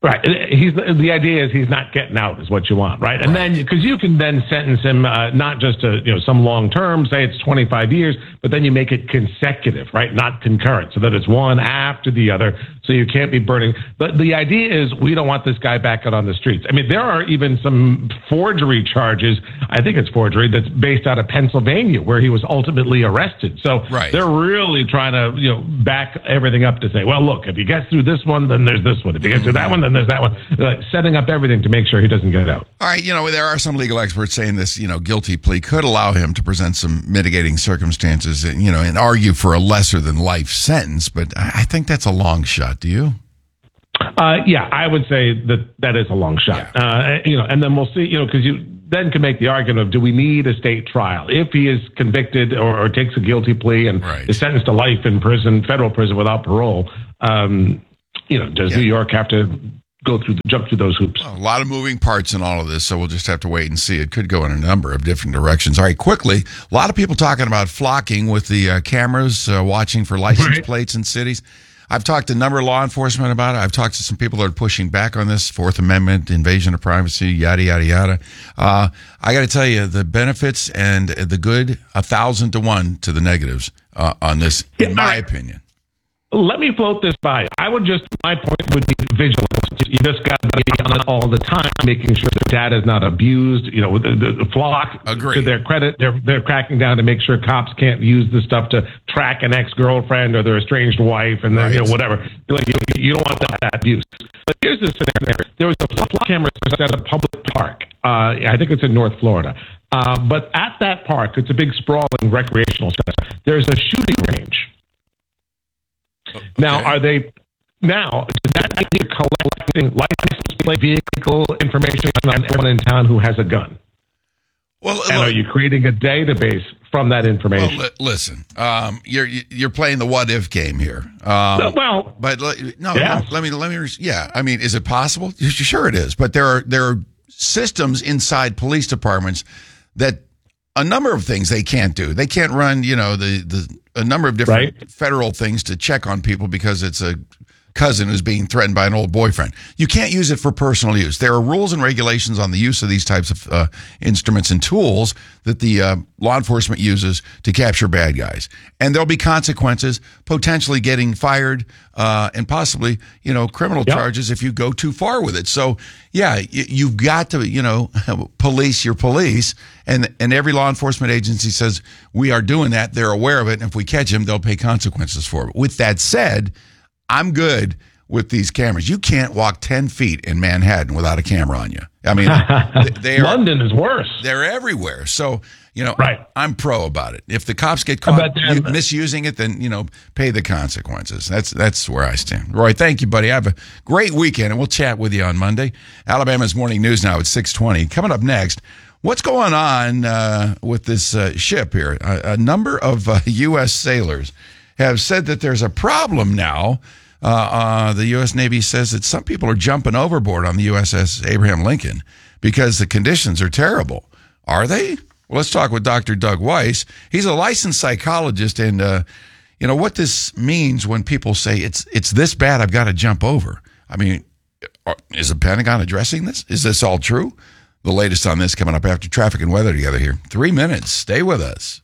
Speaker 17: Right. He's the idea is he's not getting out is what you want, right? And then because you can then sentence him uh, not just to you know some long term, say it's twenty-five years, but then you make it consecutive, right? Not concurrent, so that it's one after the other, so you can't be burning. But the idea is we don't want this guy back out on the streets. I mean, there are even some forgery charges. I think it's forgery that's based out of Pennsylvania, where he was ultimately arrested. So
Speaker 27: right.
Speaker 17: they're really trying to you know back everything up to say, well, look, if he gets through this one, then there's this one. If he gets through that one, then there's that one, uh, setting up everything to make sure he doesn't get out.
Speaker 27: All right, you know, there are some legal experts saying this, you know, guilty plea could allow him to present some mitigating circumstances and, you know, and argue for a lesser than life sentence, but I think that's a long shot. Do you?
Speaker 17: Uh, yeah, I would say that that is a long shot. Yeah. Uh, you know, and then we'll see, you know, because you then can make the argument of, do we need a state trial? If he is convicted or, or takes a guilty plea and right. is sentenced to life in prison, federal prison without parole, um, you know, does yeah. New York have to go through, the, jump through those hoops?
Speaker 27: Well, a lot of moving parts in all of this, so we'll just have to wait and see. It could go in a number of different directions. All right, quickly, a lot of people talking about flocking with the uh, cameras, uh, watching for license right. plates in cities. I've talked to a number of law enforcement about it. I've talked to some people that are pushing back on this, Fourth Amendment, invasion of privacy, yada, yada, yada. Uh, I got to tell you, the benefits and the good, a thousand to one to the negatives uh, on this, in yeah, my right. opinion.
Speaker 17: Let me float this by. I would just, my point would be vigilance. You just got to be on it all the time, making sure that data is not abused. You know, the, the, the flock,
Speaker 27: Agreed.
Speaker 17: to their credit, they're they're cracking down to make sure cops can't use this stuff to track an ex-girlfriend or their estranged wife and then, right. you know, whatever. Like, you, you don't want that, that abuse. But here's the scenario. There was a flock camera set at a public park. Uh, I think it's in North Florida. Uh, but at that park, it's a big sprawling recreational center. There's a shooting range. Okay. Now, are they now? Does that mean you're collecting license plate vehicle information on anyone in town who has a gun?
Speaker 27: Well,
Speaker 17: and
Speaker 27: look,
Speaker 17: are you creating a database from that information?
Speaker 27: Well, li- listen, um, you're you're playing the what if game here. Um,
Speaker 17: no, well,
Speaker 27: but no,
Speaker 17: yes.
Speaker 27: let me let me. Yeah, I mean, is it possible? Sure, it is. But there are there are systems inside police departments that a number of things they can't do. They can't run, you know, the the. a number of different right. federal things to check on people because it's a cousin who's being threatened by an old boyfriend. You can't use it for personal use. There are rules and regulations on the use of these types of uh, instruments and tools that the uh, law enforcement uses to capture bad guys. And there'll be consequences, potentially getting fired uh, and possibly, you know, criminal yep. charges if you go too far with it. So, yeah, y- you've got to, you know, police your police. And and every law enforcement agency says, we are doing that. They're aware of it. And if we catch him, they'll pay consequences for it. With that said, I'm good with these cameras. You can't walk ten feet in Manhattan without a camera on you. I mean, they are,
Speaker 17: London is worse.
Speaker 27: They're everywhere. So, you know,
Speaker 17: right.
Speaker 27: I'm pro about it. If the cops get caught misusing it, then, you know, pay the consequences. That's that's where I stand. Roy, thank you, buddy. Have a great weekend, and we'll chat with you on Monday. Alabama's Morning News now at six twenty. Coming up next, what's going on uh, with this uh, ship here? A, a number of uh, U S sailors have said that there's a problem now. Uh, uh, the U S Navy says that some people are jumping overboard on the U S S Abraham Lincoln because the conditions are terrible. Are they? Well, let's talk with Doctor Doug Weiss. He's a licensed psychologist, and uh, you know what this means when people say it's it's this bad, I've got to jump over. I mean, is the Pentagon addressing this? Is this all true? The latest on this coming up after traffic and weather together here. Three minutes. Stay with us.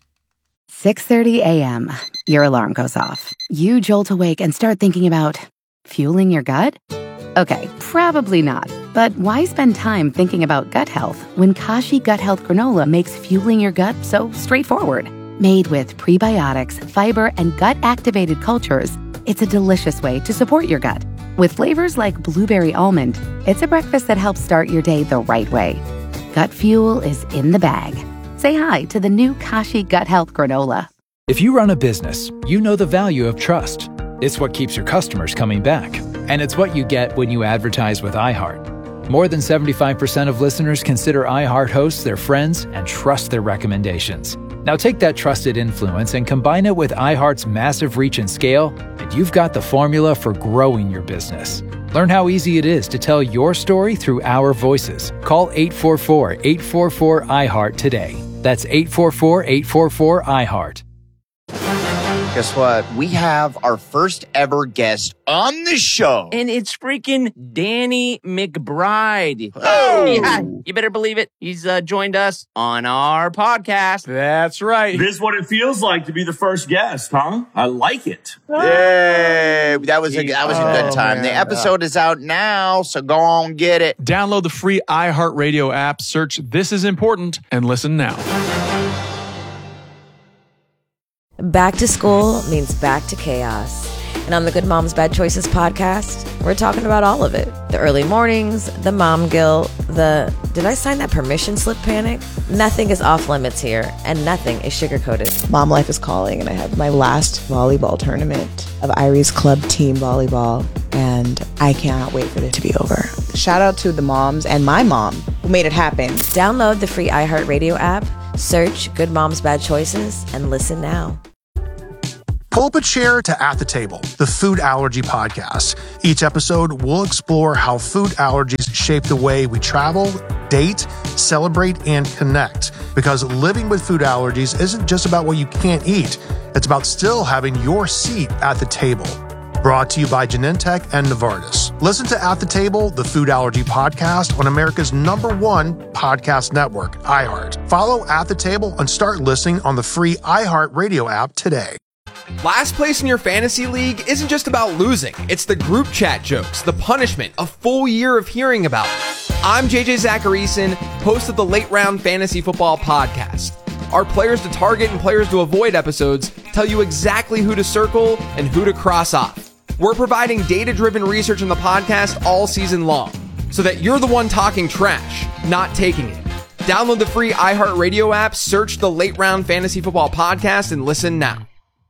Speaker 1: six thirty a.m. Your alarm goes off. You jolt awake and start thinking about fueling your gut? Okay, probably not. But why spend time thinking about gut health when Kashi Gut Health Granola makes fueling your gut so straightforward? Made with prebiotics, fiber, and gut-activated cultures, it's a delicious way to support your gut. With flavors like blueberry almond, it's a breakfast that helps start your day the right way. Gut fuel is in the bag. Say hi to the new Kashi Gut Health Granola.
Speaker 2: If you run a business, you know the value of trust. It's what keeps your customers coming back. And it's what you get when you advertise with iHeart. More than seventy-five percent of listeners consider iHeart hosts their friends and trust their recommendations. Now take that trusted influence and combine it with iHeart's massive reach and scale, and you've got the formula for growing your business. Learn how easy it is to tell your story through our voices. Call eight four four, eight four four, I HEART today. That's eight four four, eight four four, I HEART.
Speaker 9: Guess what? We have our first ever guest on the show.
Speaker 11: And it's freaking Danny McBride.
Speaker 9: Oh.
Speaker 11: Yeah, you better believe it. He's uh, joined us on our podcast.
Speaker 12: That's right. This is what it feels like to be the first guest, huh? I like it.
Speaker 9: Yay. That was a, that was a good
Speaker 12: Oh,
Speaker 9: time.
Speaker 12: man.
Speaker 9: The episode is out now, so go on get it.
Speaker 13: Download the free iHeartRadio app, search This Is Important, and listen now.
Speaker 19: Back to school means back to chaos. And on the Good Moms Bad Choices podcast, we're talking about all of it. The early mornings, the mom guilt, the did I sign that permission slip panic? Nothing is off limits here, and nothing is sugar-coated.
Speaker 20: Mom life is calling, and I have my last volleyball tournament of Irie's club team volleyball, and I cannot wait for it to be over. Shout out to the moms and my mom who made it happen.
Speaker 19: Download the free iHeartRadio app, search Good Moms Bad Choices, and listen now.
Speaker 24: Pull up a chair to At the Table, the food allergy podcast. Each episode, we'll explore how food allergies shape the way we travel, date, celebrate, and connect. Because living with food allergies isn't just about what you can't eat. It's about still having your seat at the table. Brought to you by Genentech and Novartis. Listen to At the Table, the food allergy podcast on America's number one podcast network, iHeart. Follow At the Table and start listening on the free iHeart Radio app today.
Speaker 25: Last place in your fantasy league isn't just about losing. It's the group chat jokes, the punishment, a full year of hearing about it. I'm J J Zacharyson, host of the Late Round Fantasy Football Podcast. Our players to target and players to avoid episodes tell you exactly who to circle and who to cross off. We're providing data-driven research in the podcast all season long, so that you're the one talking trash, not taking it. Download the free iHeartRadio app, search the Late Round Fantasy Football Podcast, and listen now.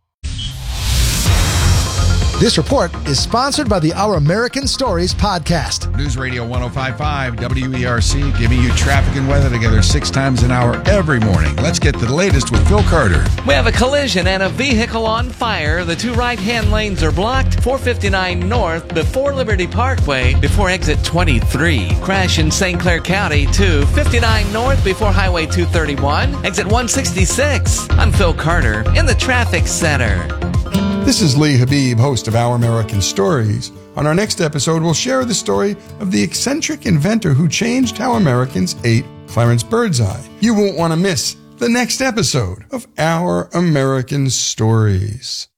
Speaker 22: This report is sponsored by the Our American Stories podcast.
Speaker 27: News Radio one oh five point five W E R C, giving you traffic and weather together six times an hour every morning. Let's get to the latest with Phil Carter.
Speaker 28: We have a collision and a vehicle on fire. The two right-hand lanes are blocked. four fifty-nine north before Liberty Parkway, before exit twenty-three. Crash in Saint Clair County, two fifty-nine north before Highway two thirty-one, exit one sixty-six. I'm Phil Carter in the traffic center.
Speaker 23: This is Lee Habib, host of Our American Stories. On our next episode, we'll share the story of the eccentric inventor who changed how Americans ate, Clarence Birdseye. You won't want to miss the next episode of Our American Stories.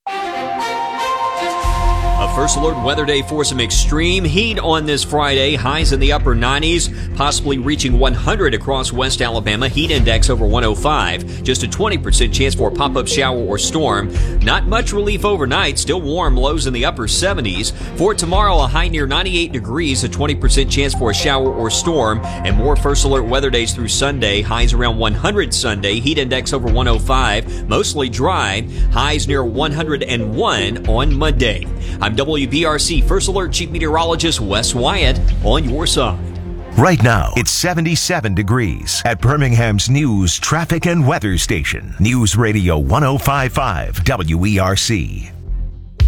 Speaker 4: A first alert weather day for some extreme heat on this Friday. Highs in the upper nineties, possibly reaching one hundred across West Alabama. Heat index over one oh five. Just a twenty percent chance for a pop-up shower or storm. Not much relief overnight. Still warm. Lows in the upper seventies. For tomorrow, a high near ninety-eight degrees. A twenty percent chance for a shower or storm. And more first alert weather days through Sunday. Highs around one hundred Sunday. Heat index over one oh five. Mostly dry. Highs near one hundred one on Monday. I'm W B R C First Alert Chief Meteorologist Wes Wyatt on your side.
Speaker 5: Right now, it's seventy-seven degrees at Birmingham's news, traffic, and weather station. News Radio one oh five point five W E R C.